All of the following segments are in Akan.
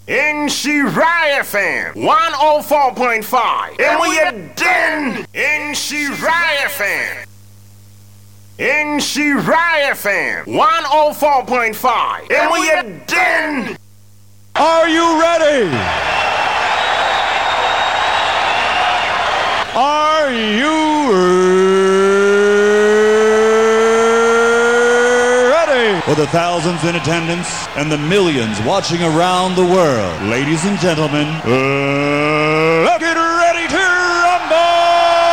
in Shirai FM 104.5. And we are den in Shirai FM. In Shirai FM 104.5. And we are den. Are you ready? Are you ready? For the thousands in attendance and the millions watching around the world, ladies and gentlemen, let's get ready to rumble!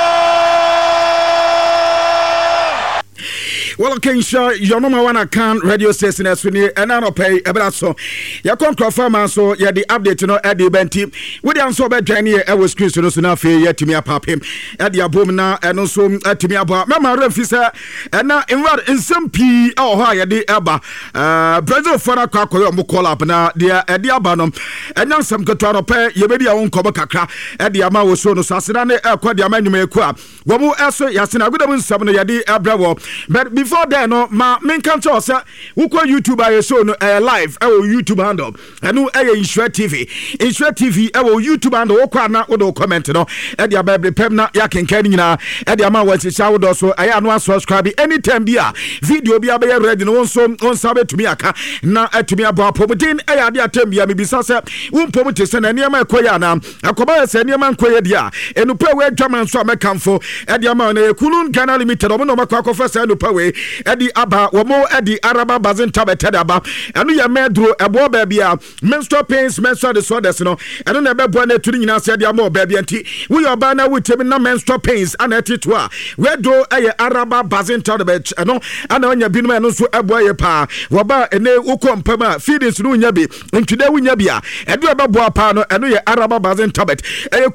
Well, okay, sure. Your number one account radio station as we need another pay a brasso. Your conquer farmer so yeah the update no at the event team. We don't so bad Jenny I was Christian so fair yet to me a pap him at the abomina and also to me about Mama Refisa and now in some P oh hi the Abba Brazil for a crack call up now dear at the abanum and now some control pay you maybe I won't cover kakra at the Ama was so no Sassane quite the menu make up. Wamu also Yasina good have some yadi Abravo but before then no ma men kan cho say wo kwa YouTube aye show no live e wo YouTube handle enu e Insure TV e wo YouTube handle wo kwa na wo do comment no e dia bible pem na ya kenkan nyina e dia ma wansi sha wo do so aye anu subscribe anytime bia video bia be ready no wonso onsa betumi aka na atumi abo apomodin e ya dia tem bia me bisa say wo mpomte se na niam ekoya na akoba se niam ankoye dia enu pa we adwaman so amekamfo e dia ma na Kunun Ghana Limited omo no makwa akofa se enu pa we Eddie Abba, Womo Eddie Araba Bazin Tabet Abba, and we are medro a boy baby, menstrual pains, menstrual disorders, no, and on a baby to the said more baby and tea. We are banner with him no menstrual pains and a titua. Where do a Araba Bazin Tabet, and on your bin man also a boy pa, Waba and ne Ukom Pema, feedings Runyabi, and today we Yabia, and we are Babua Pano, and we are Araba Bazin Tabet.